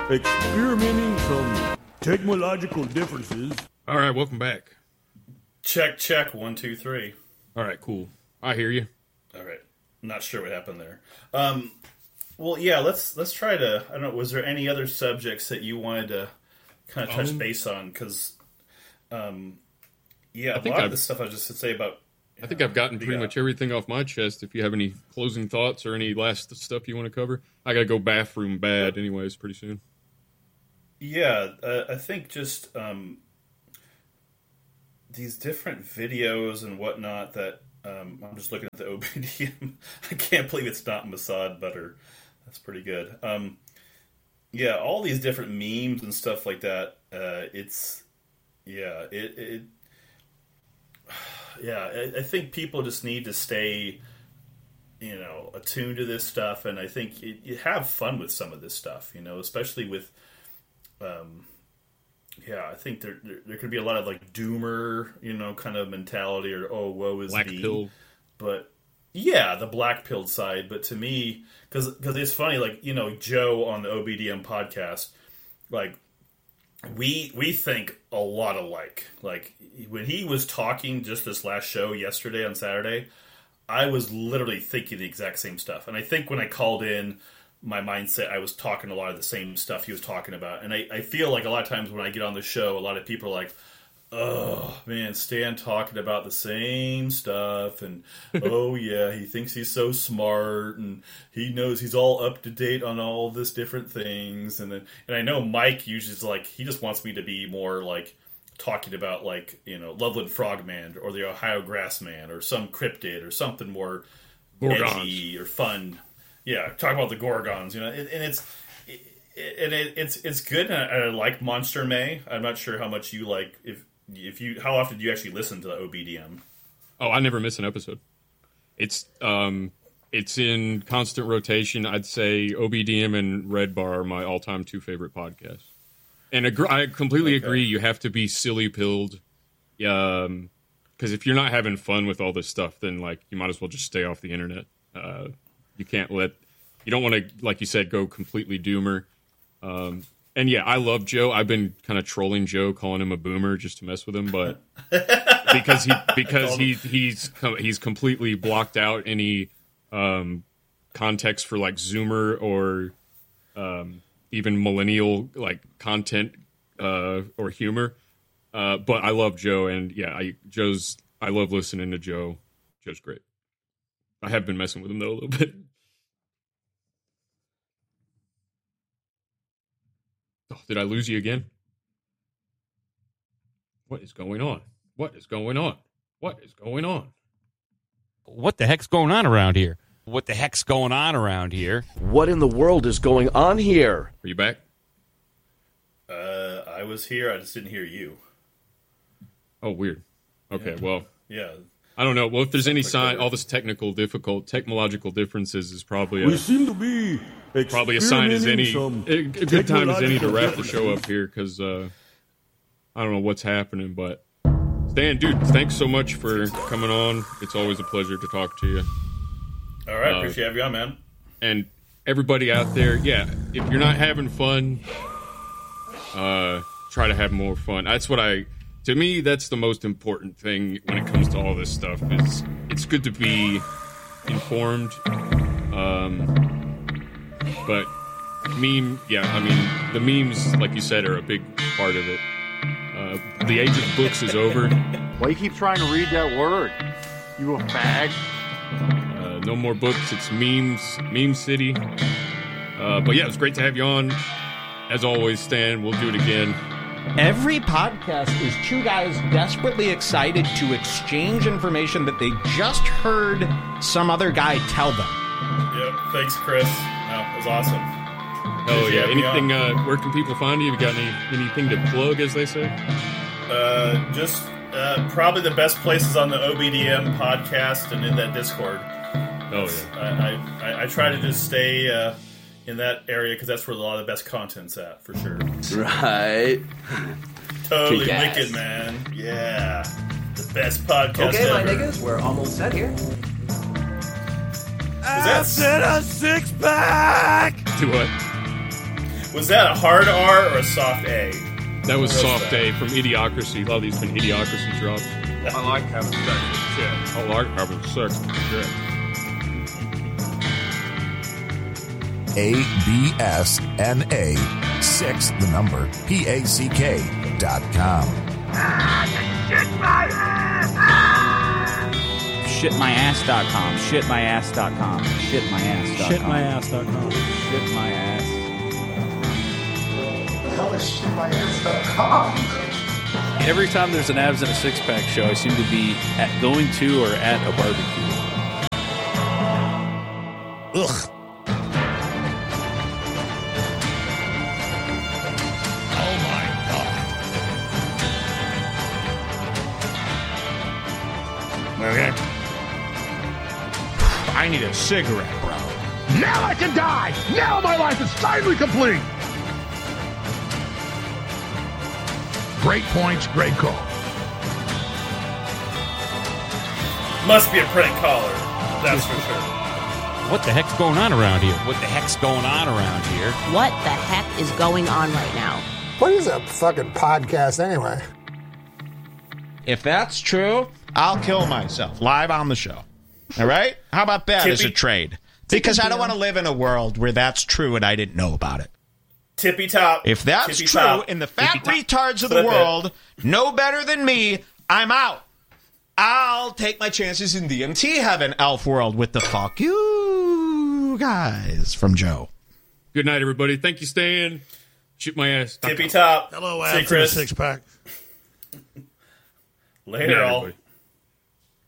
experimenting some technological differences. All right, welcome back. Check. 1, 2, 3. All right, cool. I hear you. All right. Not sure what happened there. Well, yeah, let's try to, I don't know, was there any other subjects that you wanted to kind of touch base on? Because, yeah, a lot of the stuff I was just to say about... I think I've gotten pretty much everything off my chest. If you have any closing thoughts or any last stuff you want to cover, I got to go bathroom bad anyways pretty soon. Yeah, I think just these different videos and whatnot that I'm just looking at the OBDM. I can't believe it's not Mossad butter. That's pretty good. Yeah, all these different memes and stuff like that. I think people just need to stay, attuned to this stuff, and I think you have fun with some of this stuff, especially with, I think there could be a lot of like doomer, kind of mentality, or woe is black me. Pill. But yeah, the black pilled side. But to me, because it's funny, like Joe on the OBDM podcast, like we think a lot alike. Like when he was talking just this last show yesterday on Saturday, I was literally thinking the exact same stuff. And I think when I called in, my mindset, I was talking a lot of the same stuff he was talking about. And I feel like a lot of times when I get on the show, a lot of people are like, oh, man, Stan talking about the same stuff. And, oh, yeah, he thinks he's so smart. And he knows he's all up to date on all this different things. And I know Mike usually is like, he just wants me to be more like talking about like, Loveland Frogman or the Ohio Grassman or some cryptid or something more edgy or fun. Yeah, talk about the Gorgons, and it's good. And I like Monster May. I'm not sure how much you like. How often do you actually listen to the OBDM? Oh, I never miss an episode. It's in constant rotation. I'd say OBDM and Red Bar are my all-time two favorite podcasts. And I completely agree. You have to be silly pilled, because if you're not having fun with all this stuff, then like you might as well just stay off the internet. You don't want to, like you said, go completely doomer. And yeah, I love Joe. I've been kind of trolling Joe, calling him a boomer just to mess with him, but because he's completely blocked out any context for like Zoomer or even millennial like content or humor. But I love Joe, and yeah, I love listening to Joe. Joe's great. I have been messing with him though a little bit. Oh, did I lose you again? What is going on? What the heck's going on around here? What the heck's going on around here? What in the world is going on here? Are you back? I was here. I just didn't hear you. Oh, weird. Okay, well. Yeah. I don't know. Well, if there's any sign, all this technological differences is probably We seem to be probably a sign as any, a good time as any to wrap the show up here, because I don't know what's happening, but Stan, dude, thanks so much for coming on. It's always a pleasure to talk to you. All right, appreciate having you on, man. And everybody out there, yeah, if you're not having fun, try to have more fun. To me, that's the most important thing when it comes to all this stuff. Is it's good to be informed, but the memes, like you said, are a big part of it. The age of books is over. Why you keep trying to read that word? You a fag? No more books. It's memes, Meme City. But yeah, it was great to have you on. As always, Stan, we'll do it again. Every podcast is two guys desperately excited to exchange information that they just heard some other guy tell them. Yep. Thanks, Chris. No, it was awesome. Oh yeah. Anything? Where can people find you? You got anything to plug, as they say? Just probably the best places on the OBDM podcast and in that Discord. Oh yeah. I try to just stay in that area because that's where a lot of the best content's at, for sure. Right. Totally wicked, man. Yeah. The best podcast okay, ever. my niggas, we're almost set here. I said a six-pack! Do what? Was that a hard R or a soft A? That was What's soft that? A from Idiocracy. A lot of these been Idiocracy drops. I like having sex with shit. I like having sex with shit. ABSNA6, the number, PACK.com. Shitmyass.com. Shitmyass.com. Shitmyass.com. Shitmyass.com. Shitmyass. Every time there's an abs and a six pack show, I seem to be going to or at a barbecue. Ugh. Oh my God. Okay. I need a cigarette, bro. Now I can die! Now my life is finally complete! Great points, great call. Must be a prank caller. That's for sure. What the heck's going on around here? What the heck's going on around here? What the heck is going on right now? What is a fucking podcast anyway? If that's true, I'll kill myself live on the show. All right? How about that as a trade? Because I don't want to live in a world where that's true and I didn't know about it. Tippy top. If that's Tippy true, top. and the fat Tippy retards of Flip the it. world know better than me, I'm out. I'll take my chances in DMT heaven, elf world, with the fuck you guys from Joe. Good night, everybody. Thank you, Stan. Shoot my ass. Tippy top. Hello, Say abs and a Chris. six-pack. Later, all. Everybody.